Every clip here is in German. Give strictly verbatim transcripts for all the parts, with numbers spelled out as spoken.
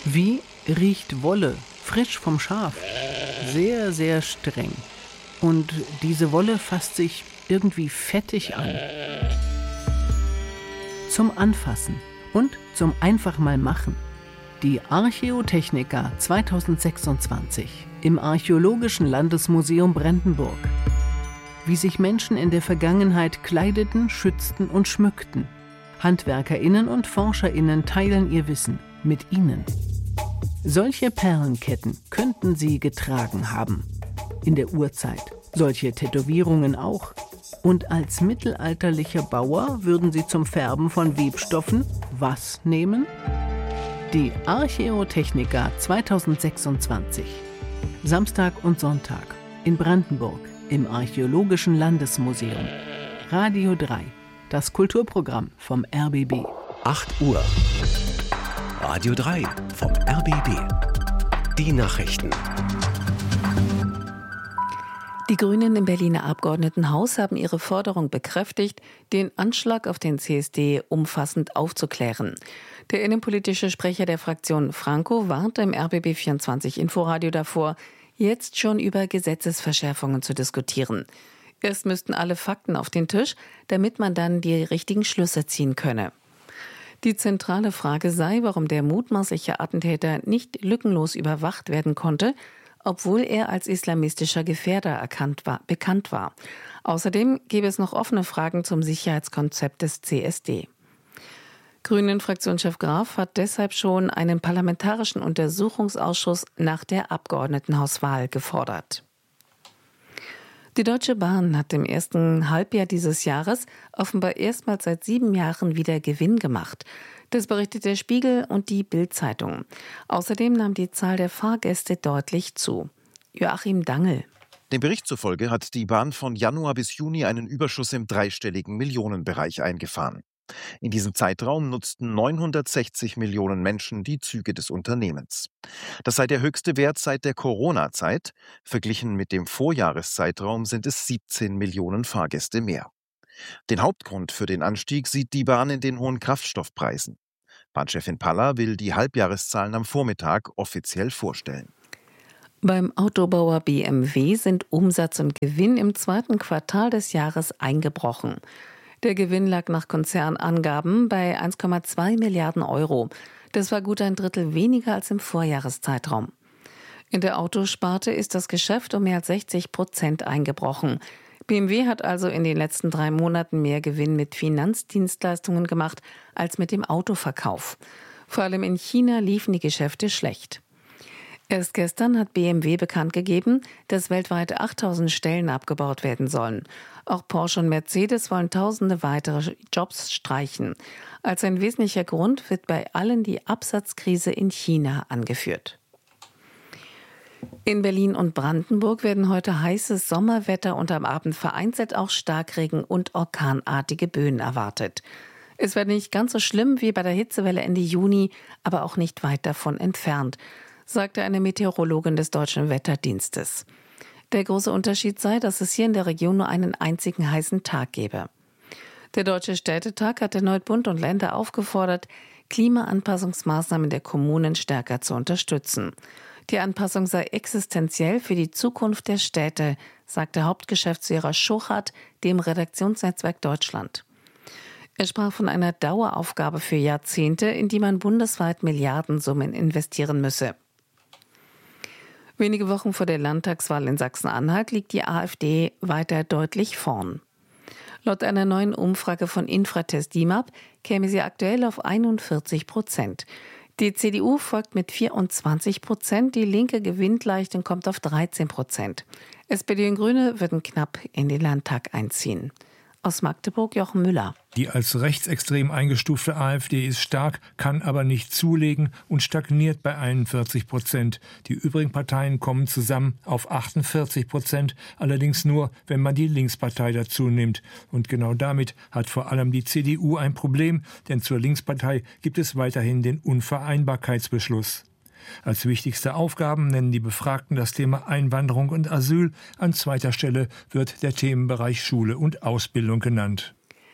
Wie riecht Wolle, frisch vom Schaf? Sehr, sehr streng. Und diese Wolle fasst sich irgendwie fettig an. Zum Anfassen und zum einfach mal machen. Die Archäotechnica zweitausendsechsundzwanzig im Archäologischen Landesmuseum Brandenburg. Wie sich Menschen in der Vergangenheit kleideten, schützten und schmückten. HandwerkerInnen und ForscherInnen teilen ihr Wissen mit ihnen. Solche Perlenketten könnten sie getragen haben. In der Urzeit. Solche Tätowierungen auch. Und als mittelalterlicher Bauer würden sie zum Färben von Webstoffen was nehmen? Die Archäotechnica zweitausendsechsundzwanzig. Samstag und Sonntag in Brandenburg im Archäologischen Landesmuseum. Radio drei, das Kulturprogramm vom R B B. acht Uhr. Radio drei vom R B B. Die Nachrichten. Die Grünen im Berliner Abgeordnetenhaus haben ihre Forderung bekräftigt, den Anschlag auf den C S D umfassend aufzuklären. Der innenpolitische Sprecher der Fraktion Franco warnte im R B B vierundzwanzig Inforadio davor, jetzt schon über Gesetzesverschärfungen zu diskutieren. Erst müssten alle Fakten auf den Tisch, damit man dann die richtigen Schlüsse ziehen könne. Die zentrale Frage sei, warum der mutmaßliche Attentäter nicht lückenlos überwacht werden konnte, obwohl er als islamistischer Gefährder erkannt war, bekannt war. Außerdem gäbe es noch offene Fragen zum Sicherheitskonzept des C S D. Grünen-Fraktionschef Graf hat deshalb schon einen parlamentarischen Untersuchungsausschuss nach der Abgeordnetenhauswahl gefordert. Die Deutsche Bahn hat im ersten Halbjahr dieses Jahres offenbar erstmals seit sieben Jahren wieder Gewinn gemacht. Das berichtet der Spiegel und die Bild-Zeitung. Außerdem nahm die Zahl der Fahrgäste deutlich zu. Joachim Dangel. Dem Bericht zufolge hat die Bahn von Januar bis Juni einen Überschuss im dreistelligen Millionenbereich eingefahren. In diesem Zeitraum nutzten neunhundertsechzig Millionen Menschen die Züge des Unternehmens. Das sei der höchste Wert seit der Corona-Zeit. Verglichen mit dem Vorjahreszeitraum sind es siebzehn Millionen Fahrgäste mehr. Den Hauptgrund für den Anstieg sieht die Bahn in den hohen Kraftstoffpreisen. Bahnchefin Paller will die Halbjahreszahlen am Vormittag offiziell vorstellen. Beim Autobauer B M W sind Umsatz und Gewinn im zweiten Quartal des Jahres eingebrochen. Der Gewinn lag nach Konzernangaben bei eins Komma zwei Milliarden Euro. Das war gut ein Drittel weniger als im Vorjahreszeitraum. In der Autosparte ist das Geschäft um mehr als sechzig Prozent eingebrochen. B M W hat also in den letzten drei Monaten mehr Gewinn mit Finanzdienstleistungen gemacht als mit dem Autoverkauf. Vor allem in China liefen die Geschäfte schlecht. Erst gestern hat B M W bekannt gegeben, dass weltweit achttausend Stellen abgebaut werden sollen. Auch Porsche und Mercedes wollen tausende weitere Jobs streichen. Als ein wesentlicher Grund wird bei allen die Absatzkrise in China angeführt. In Berlin und Brandenburg werden heute heißes Sommerwetter und am Abend vereinzelt auch Starkregen und orkanartige Böen erwartet. Es wird nicht ganz so schlimm wie bei der Hitzewelle Ende Juni, aber auch nicht weit davon entfernt, sagte eine Meteorologin des Deutschen Wetterdienstes. Der große Unterschied sei, dass es hier in der Region nur einen einzigen heißen Tag gebe. Der Deutsche Städtetag hat erneut Bund und Länder aufgefordert, Klimaanpassungsmaßnahmen der Kommunen stärker zu unterstützen. Die Anpassung sei existenziell für die Zukunft der Städte, sagte Hauptgeschäftsführer Schuchert dem Redaktionsnetzwerk Deutschland. Er sprach von einer Daueraufgabe für Jahrzehnte, in die man bundesweit Milliardensummen investieren müsse. Wenige Wochen vor der Landtagswahl in Sachsen-Anhalt liegt die AfD weiter deutlich vorn. Laut einer neuen Umfrage von Infratest D I M A P käme sie aktuell auf einundvierzig Prozent. Die C D U folgt mit vierundzwanzig Prozent, die Linke gewinnt leicht und kommt auf dreizehn Prozent. S P D und Grüne würden knapp in den Landtag einziehen. Aus Magdeburg Jochen Müller. Die als rechtsextrem eingestufte AfD ist stark, kann aber nicht zulegen und stagniert bei einundvierzig Prozent. Die übrigen Parteien kommen zusammen auf achtundvierzig Prozent, allerdings nur, wenn man die Linkspartei dazu nimmt. Und genau damit hat vor allem die C D U ein Problem, denn zur Linkspartei gibt es weiterhin den Unvereinbarkeitsbeschluss. Als wichtigste Aufgaben nennen die Befragten das Thema Einwanderung und Asyl. An zweiter Stelle wird der Themenbereich Schule und Ausbildung genannt.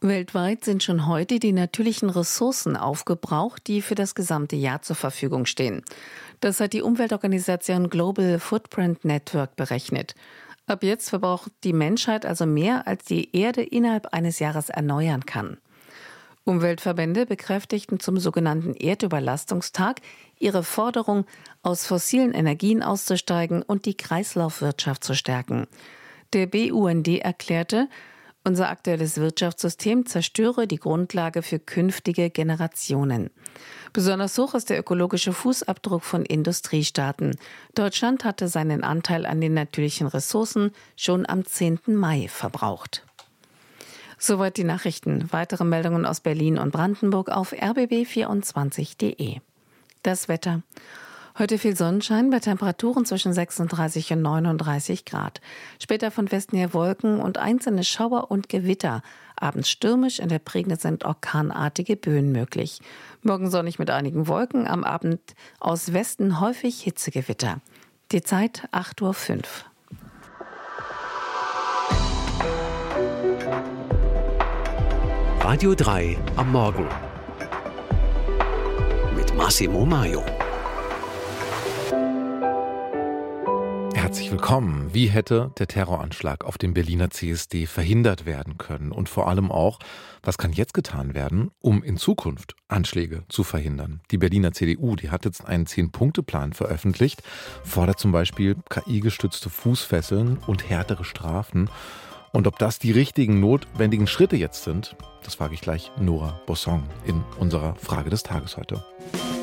Weltweit sind schon heute die natürlichen Ressourcen aufgebraucht, die für das gesamte Jahr zur Verfügung stehen. Das hat die Umweltorganisation Global Footprint Network berechnet. Ab jetzt verbraucht die Menschheit also mehr, als die Erde innerhalb eines Jahres erneuern kann. Umweltverbände bekräftigten zum sogenannten Erdüberlastungstag ihre Forderung, aus fossilen Energien auszusteigen und die Kreislaufwirtschaft zu stärken. Der B U N D erklärte, unser aktuelles Wirtschaftssystem zerstöre die Grundlage für künftige Generationen. Besonders hoch ist der ökologische Fußabdruck von Industriestaaten. Deutschland hatte seinen Anteil an den natürlichen Ressourcen schon am zehnten Mai verbraucht. Soweit die Nachrichten. Weitere Meldungen aus Berlin und Brandenburg auf r b b vierundzwanzig punkt de. Das Wetter. Heute viel Sonnenschein bei Temperaturen zwischen sechsunddreißig und neununddreißig Grad. Später von Westen her Wolken und einzelne Schauer und Gewitter. Abends stürmisch, in der Prignitz sind orkanartige Böen möglich. Morgen sonnig mit einigen Wolken, am Abend aus Westen häufig Hitzegewitter. Die Zeit acht Uhr fünf. Radio drei am Morgen mit Massimo Maio. Herzlich willkommen. Wie hätte der Terroranschlag auf dem Berliner C S D verhindert werden können? Und vor allem auch, was kann jetzt getan werden, um in Zukunft Anschläge zu verhindern? Die Berliner C D U, die hat jetzt einen Zehn-Punkte-Plan veröffentlicht, fordert zum Beispiel K I-gestützte Fußfesseln und härtere Strafen. Und ob das die richtigen, notwendigen Schritte jetzt sind, das frage ich gleich Nora Bosson in unserer Frage des Tages heute.